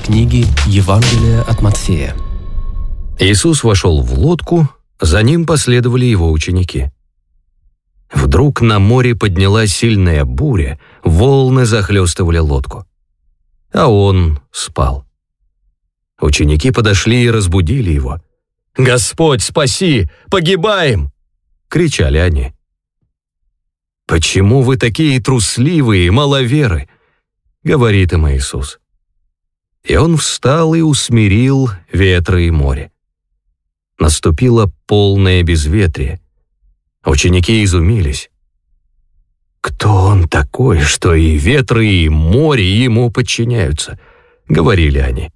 книги Евангелия от Матфея. Иисус вошел в лодку, за ним последовали его ученики. Вдруг на море поднялась сильная буря, волны захлестывали лодку. А он спал. Ученики подошли и разбудили его. «Господь, спаси! Погибаем!» — кричали они. «Почему вы такие трусливые, маловеры?» — говорит им Иисус. И он встал и усмирил ветры и море. Наступило полное безветрие. Ученики изумились. «Кто он такой, что и ветры, и море ему подчиняются?» — говорили они.